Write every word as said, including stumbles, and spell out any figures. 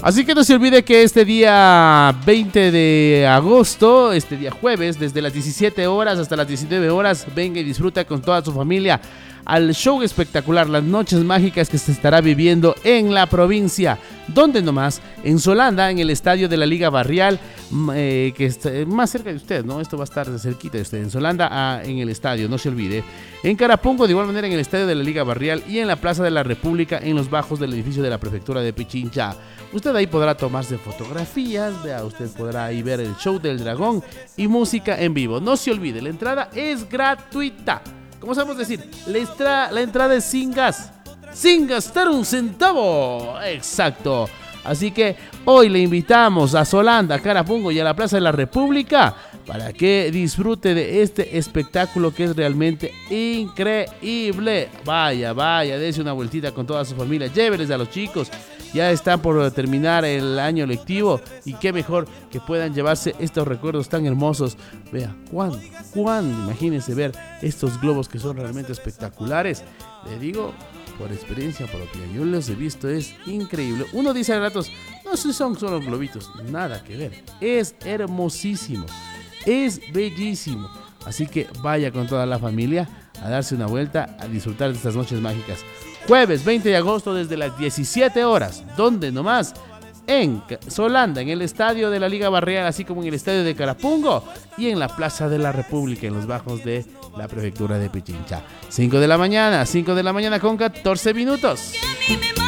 Así que no se olvide que este día veinte de agosto, este día jueves, desde las diecisiete horas hasta las diecinueve horas, venga y disfruta con toda su familia al show espectacular, las noches mágicas que se estará viviendo en la provincia. ¿Dónde nomás? En Solanda, en el estadio de la Liga Barrial, eh, que está más cerca de usted, ¿no? Esto va a estar de cerquita de usted. En Solanda, ah, en el estadio, no se olvide. En Carapungo, de igual manera, en el estadio de la Liga Barrial y en la Plaza de la República, en los bajos del edificio de la Prefectura de Pichincha. Usted ahí podrá tomarse fotografías, vea, usted podrá ahí ver el show del dragón y música en vivo. No se olvide, la entrada es gratuita. ¿Cómo sabemos decir? La, estra, la entrada es sin gas, sin gastar un centavo. Exacto. Así que hoy le invitamos a Solanda, a Carapungo y a la Plaza de la República para que disfrute de este espectáculo que es realmente increíble. Vaya, vaya, dése una vueltita con toda su familia, lléveles a los chicos. Ya están por terminar el año lectivo y qué mejor que puedan llevarse estos recuerdos tan hermosos. Vea, ¿cuándo? ¿Cuándo? Imagínense ver estos globos que son realmente espectaculares. Le digo por experiencia propia, yo los he visto, es increíble. Uno dice a ratos, no sé, son solo globitos, nada que ver. Es hermosísimo, es bellísimo. Así que vaya con toda la familia a darse una vuelta, a disfrutar de estas noches mágicas. Jueves veinte de agosto desde las diecisiete horas. ¿Dónde nomás? En Solanda, en el estadio de la Liga Barrial, así como en el estadio de Carapungo y en la Plaza de la República, en los bajos de la Prefectura de Pichincha. cinco de la mañana, cinco de la mañana con catorce minutos.